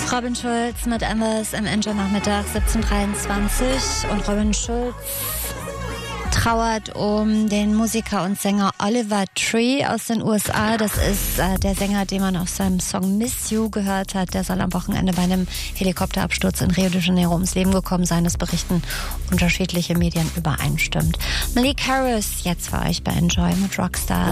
Robin Schulz mit Embers im Enjoy-Nachmittag 17:23 und Robin Schulz trauert um den Musiker und Sänger Oliver Tree aus den USA. Das ist der Sänger, den man auf seinem Song Miss You gehört hat. Der soll am Wochenende bei einem Helikopterabsturz in Rio de Janeiro ums Leben gekommen sein. Das berichten unterschiedliche Medien übereinstimmend. Malik Harris jetzt für euch bei Enjoy mit Rockstar.